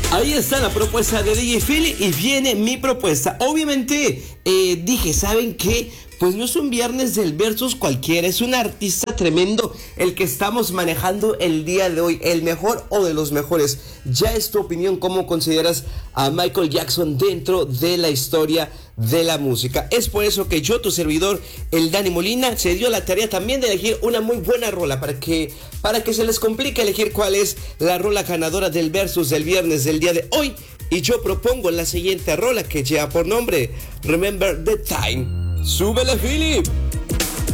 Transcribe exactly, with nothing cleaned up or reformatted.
Ahí está la propuesta de D J Philly y viene mi propuesta. Obviamente eh, dije, ¿saben qué? Pues no es un viernes del versus cualquiera, es un artista tremendo el que estamos manejando el día de hoy, el mejor o de los mejores. Ya es tu opinión, ¿cómo consideras a Michael Jackson dentro de la historia de la música? Es por eso que yo, tu servidor, el Dani Molina, se dio la tarea también de elegir una muy buena rola para que, para que se les complique elegir cuál es la rola ganadora del versus del viernes del día de hoy. Y yo propongo la siguiente rola que lleva por nombre Remember the Time. ¡Súbele, Philip!